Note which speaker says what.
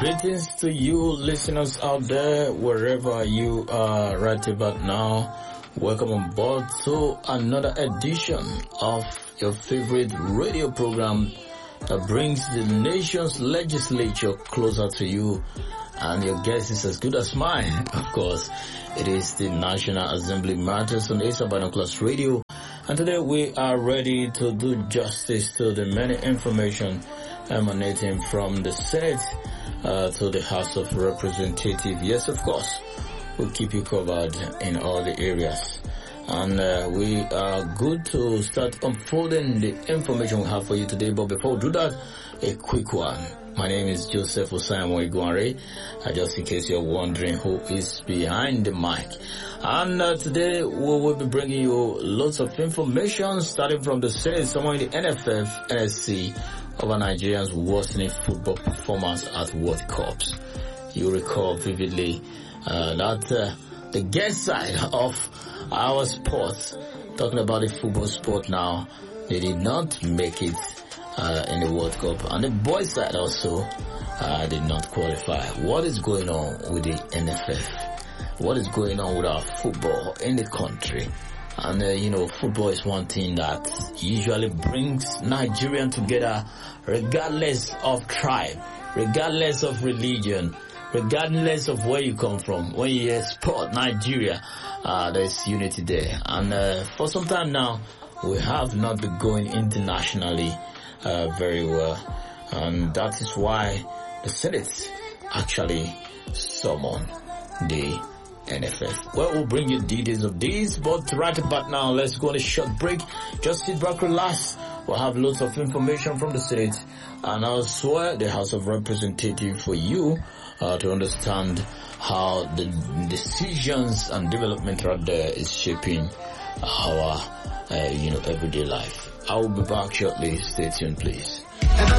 Speaker 1: Greetings to you listeners out there, wherever you are right about now. Welcome on board to another edition of your favorite radio program that brings the nation's legislature closer to you. And your guess is as good as mine. Of course, it is the National Assembly Matters on Ace Binoculars Radio. And today we are ready to do justice to the many information emanating from the Senate to the House of Representatives. Yes, of course, we'll keep you covered in all the areas. And we are good to start unfolding the information we have for you today. But before we do that, a quick one. My name is Joseph Osaimo Iguanre. Just in case you're wondering who is behind the mic. And today we will be bringing you lots of information starting from the Senate, somewhere in the NFF, NSC, over Nigerians' worsening football performance at World Cups. You recall vividly that the guest side of our sport, talking about the football sport now, they did not make it in the World Cup, and the boys side also did not qualify. What is going on with the NFF? What is going on with our football in the country? And football is one thing that usually brings Nigerians together, regardless of tribe, regardless of religion, regardless of where you come from. When you hear sport Nigeria, there's unity there. And for some time now, we have not been going internationally very well, and that is why the Senate actually summoned the NFF. Well, we'll bring you details of this, but right about now, let's go on a short break. Just sit back, relax. We'll have lots of information from the Senate and elsewhere the House of Representatives for you to understand how the decisions and development out there is shaping our everyday life. I will be back shortly. Stay tuned, please.